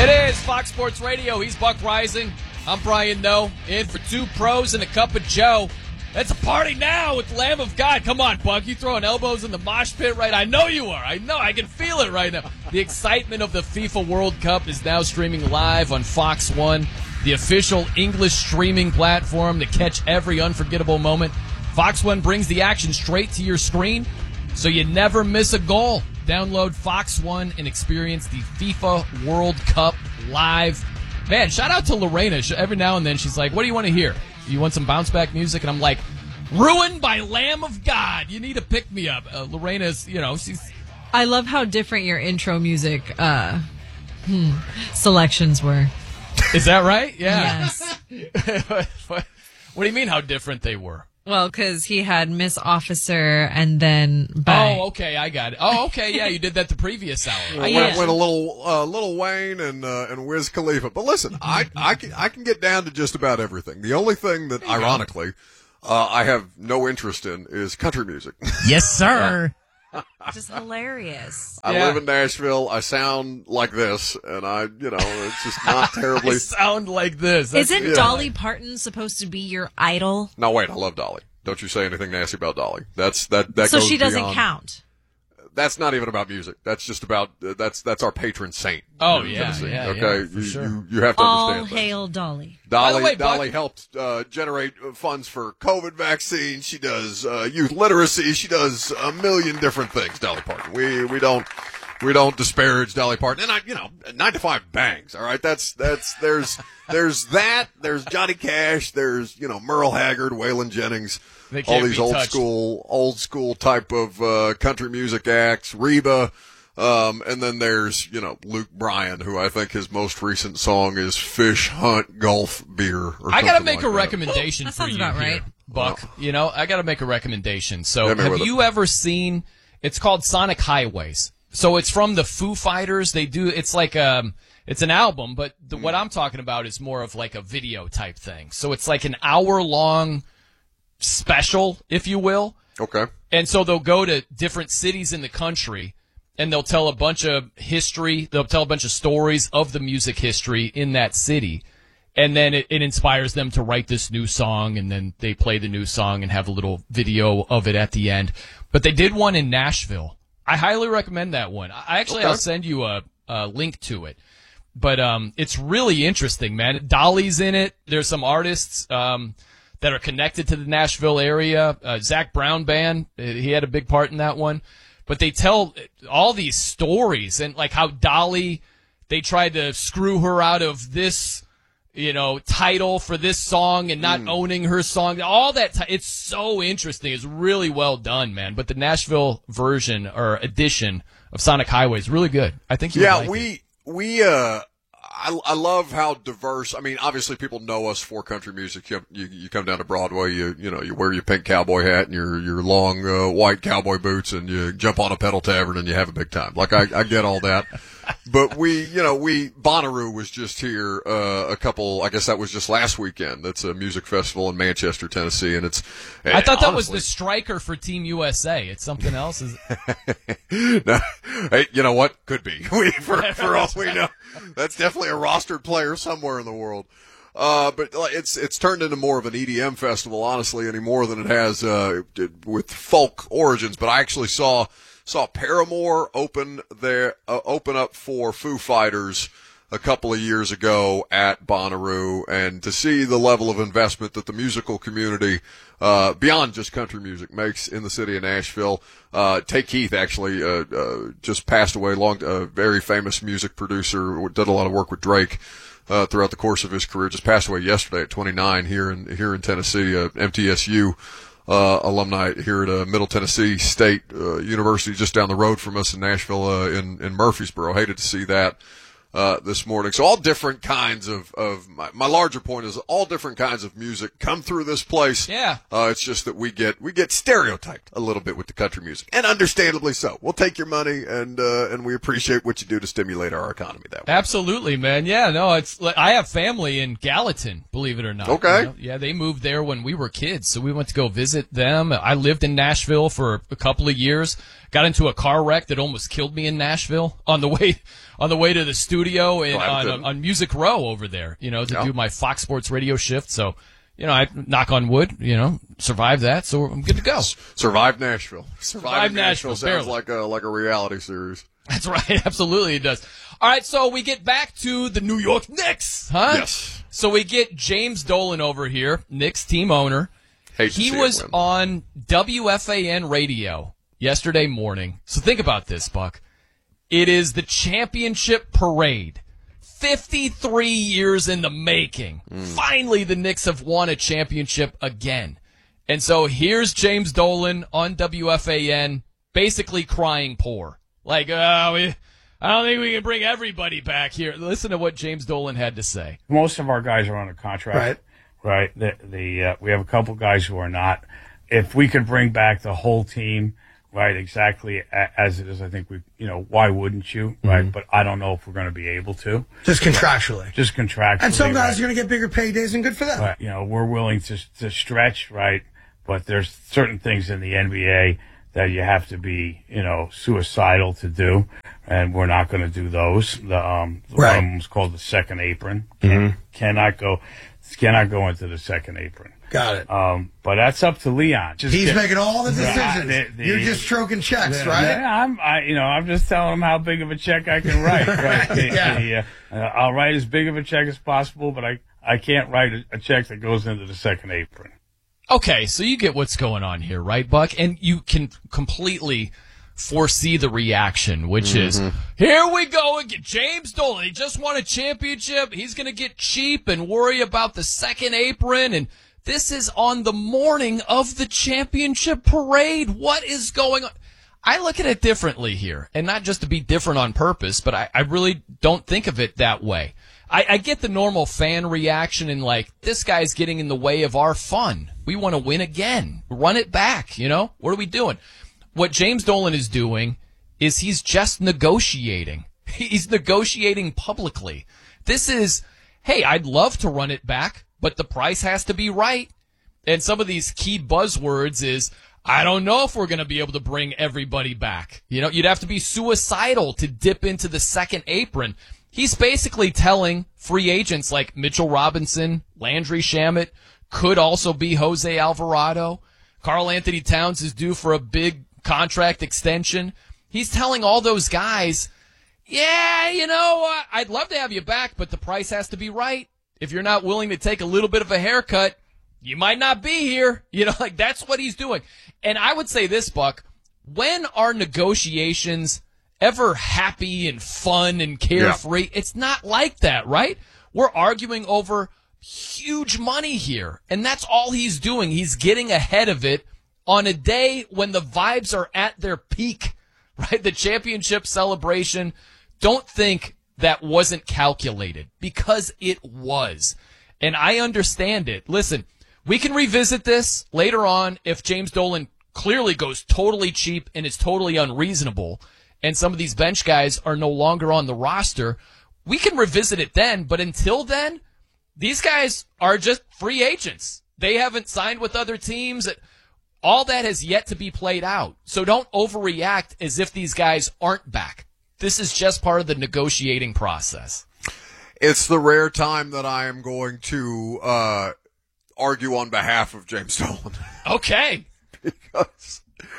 It is Fox Sports Radio. He's Buck Rising. I'm Brian Noe. In for two pros and a cup of Joe. It's a party now with Lamb of God. Come on, Buck. You throwing elbows in the mosh pit, right? I know you are. I know. I can feel it right now. The excitement of the FIFA World Cup is now streaming live on Fox One, the official English streaming platform to catch every unforgettable moment. Fox One brings the action straight to your screen, so you never miss a goal. Download Fox One and experience the FIFA World Cup live. Man, shout out to Lorena. Every now and then she's like, what do you want to hear? You want some bounce-back music? And I'm like, Ruined by Lamb of God. You need to pick me up. Lorena's, she's... I love how different your intro music selections were. Is that right? Yeah. Yes. What do you mean how different they were? Well, because he had Miss Officer and then Bang. Oh, okay, I got it. Oh, okay, yeah, you did that the previous hour. Went a little Wayne and Wiz Khalifa. But listen, I can get down to just about everything. The only thing that, ironically, I have no interest in is country music. Yes, sir. Just hilarious. I live in Nashville. I sound like this, and it's just not terribly. I sound like this. Isn't Dolly Parton supposed to be your idol? No, wait. I love Dolly. Don't you say anything nasty about Dolly. That so goes she doesn't beyond. Count. That's not even about music. That's just about that's our patron saint. Oh in yeah, Tennessee. yeah, okay, yeah, for sure. You have to All understand. hail Dolly. By the way, Dolly Buck, helped generate funds for COVID vaccine. She does youth literacy. She does a million different things. Dolly Parton. We don't disparage Dolly Parton. And 9 to 5 bangs. All right, there's that. There's Johnny Cash. There's Merle Haggard, Waylon Jennings. All these old school type of country music acts, Reba, and then there's Luke Bryan, who I think his most recent song is "Fish Hunt Golf Beer." I gotta make a recommendation for you about here, right. Buck. I gotta make a recommendation. So, Hit me have with it. you ever seen? It's called Sonic Highways. So it's from the Foo Fighters. They do. It's like it's an album, but what I'm talking about is more of like a video type thing. So it's like an hour-long special, if you will. Okay. And so they'll go to different cities in the country, and they'll tell a bunch of history. They'll tell a bunch of stories of the music history in that city. And then it inspires them to write this new song, and then they play the new song and have a little video of it at the end. But they did one in Nashville. I highly recommend that one. I'll send you a link to it. But it's really interesting, man. Dolly's in it. There's some artists that are connected to the Nashville area. Zach Brown Band, he had a big part in that one. But they tell all these stories, and like how Dolly, they tried to screw her out of this, title for this song and not owning her song. All that, it's so interesting. It's really well done, man. But the Nashville version or edition of Sonic Highway is really good. I think you would like it. I love how diverse. I mean, obviously, people know us for country music. You come down to Broadway, you wear your pink cowboy hat and your long white cowboy boots, and you jump on a pedal tavern and you have a big time. Like I get all that, but Bonnaroo was just here I guess that was just last weekend. That's a music festival in Manchester, Tennessee, and I thought that was the striker for Team USA. It's something else. No, hey, you know what? Could be. For all we know, that's definitely a rostered player somewhere in the world. But it's turned into more of an EDM festival, honestly, any more than it has with folk origins. But I actually saw Paramore open up for Foo Fighters a couple of years ago at Bonnaroo, and to see the level of investment that the musical community, beyond just country music, makes in the city of Nashville. Tay Keith actually, just passed away, very famous music producer, did a lot of work with Drake, throughout the course of his career, just passed away yesterday at 29 here in Tennessee, MTSU. Alumni here at Middle Tennessee State University, just down the road from us in Nashville, in Murfreesboro. Hated to see that this morning. So all different kinds of my larger point is all different kinds of music come through this place. Yeah. It's just that we get stereotyped a little bit with the country music, and understandably so. We'll take your money, and we appreciate what you do to stimulate our economy that way. Absolutely, man. Yeah, no, I have family in Gallatin, believe it or not. Okay. Yeah, they moved there when we were kids, so we went to go visit them. I lived in Nashville for a couple of years. got into a car wreck that almost killed me in Nashville on the way to the studio and on Music Row over there, to do my Fox Sports radio shift. So, I knock on wood, survived that. So I'm good to go. Survived Nashville. Survived Nashville sounds barely. like a reality series. That's right. Absolutely, it does. All right, so we get back to the New York Knicks, huh? Yes. So we get James Dolan over here, Knicks team owner. He was on WFAN radio yesterday morning. So think about this, Buck. It is the championship parade. 53 years in the making. Finally, the Knicks have won a championship again. And so here's James Dolan on WFAN basically crying poor. Like, I don't think we can bring everybody back here. Listen to what James Dolan had to say. Most of our guys are on a contract. Right. We have a couple guys who are not. If we could bring back the whole team, right, exactly as it is, I think why wouldn't you, right? But I don't know if we're going to be able to. Just contractually. And some guys are going to get bigger paydays, and good for them. Right. We're willing to stretch, right? But there's certain things in the NBA that you have to be, suicidal to do, and we're not going to do those. The one of them was called the second apron. Cannot go into the second apron. Got it. But that's up to Leon. He's making all the decisions. You're just stroking checks, right? I'm just telling him how big of a check I can write. Right? I'll write as big of a check as possible, but I can't write a check that goes into the second apron. Okay, so you get what's going on here, right, Buck? And you can completely foresee the reaction, which is, here we go again. James Dolan, he just won a championship. He's going to get cheap and worry about the second apron. And this is on the morning of the championship parade. What is going on? I look at it differently here, and not just to be different on purpose, but I really don't think of it that way. I get the normal fan reaction and like, this guy's getting in the way of our fun. We want to win again. Run it back, What are we doing? What James Dolan is doing is he's just negotiating. He's negotiating publicly. This is, hey, I'd love to run it back, but the price has to be right. And some of these key buzzwords is, I don't know if we're going to be able to bring everybody back. You'd have to be suicidal to dip into the second apron. He's basically telling free agents like Mitchell Robinson, Landry Shamet, could also be Jose Alvarado. Karl Anthony Towns is due for a big contract extension. He's telling all those guys, I'd love to have you back, but the price has to be right. If you're not willing to take a little bit of a haircut, you might not be here. That's what he's doing. And I would say this, Buck, when are negotiations ever happy and fun and carefree? Yeah. It's not like that, right? We're arguing over huge money here, and that's all he's doing. He's getting ahead of it on a day when the vibes are at their peak, right? The championship celebration. Don't think that wasn't calculated, because it was. And I understand it. Listen, we can revisit this later on if James Dolan clearly goes totally cheap and is totally unreasonable, and some of these bench guys are no longer on the roster. We can revisit it then, but until then, these guys are just free agents. They haven't signed with other teams. All that has yet to be played out. So don't overreact as if these guys aren't back. This is just part of the negotiating process. It's the rare time that I am going to argue on behalf of James Dolan. Okay. Because,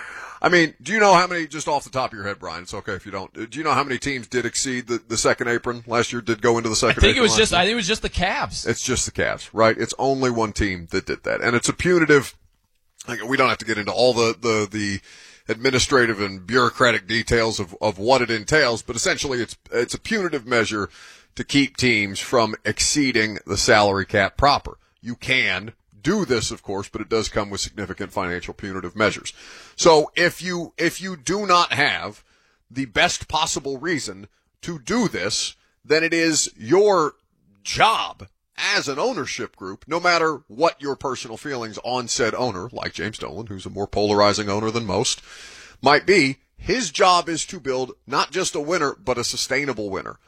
do you know how many, just off the top of your head, Brian, it's okay if you don't, do you know how many teams did exceed the second apron last year, did go into the second apron? I think it was just the Cavs. It's just the Cavs, right? It's only one team that did that. And it's a punitive, we don't have to get into all the administrative and bureaucratic details of what it entails, but essentially it's a punitive measure to keep teams from exceeding the salary cap proper. You can do this, of course, but it does come with significant financial punitive measures. So if you do not have the best possible reason to do this, then it is your job as an ownership group, no matter what your personal feelings on said owner, like James Dolan, who's a more polarizing owner than most, might be, his job is to build not just a winner, but a sustainable winner.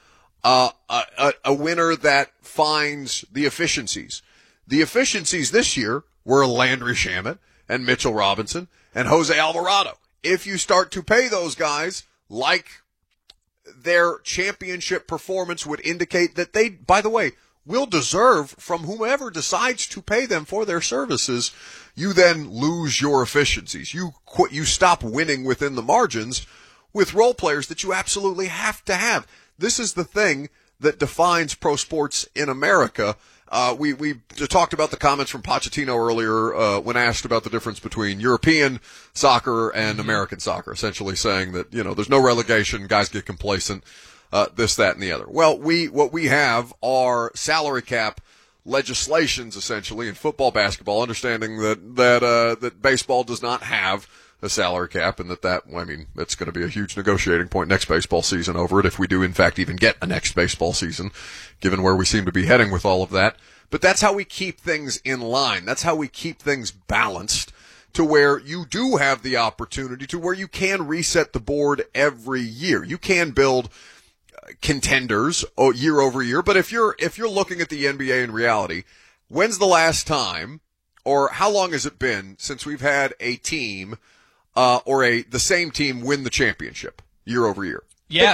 A winner that finds the efficiencies. The efficiencies this year were Landry Shamet and Mitchell Robinson and Jose Alvarado. if you start to pay those guys like their championship performance would indicate that they, by the way, will deserve from whomever decides to pay them for their services, you then lose your efficiencies. You stop winning within the margins with role players that you absolutely have to have. This is the thing that defines pro sports in America. We talked about the comments from Pochettino earlier when asked about the difference between European soccer and American soccer, essentially saying that, there's no relegation, guys get complacent, this, that, and the other. Well, what we have are salary cap legislations, essentially, in football, basketball, understanding that baseball does not have a salary cap, and that's going to be a huge negotiating point next baseball season over it, if we do in fact even get a next baseball season, given where we seem to be heading with all of that. But that's how we keep things in line. That's how we keep things balanced to where you do have the opportunity to where you can reset the board every year. You can build contenders year over year, but if you're looking at the NBA in reality, when's the last time, or how long has it been since we've had a team or the same team win the championship year over year?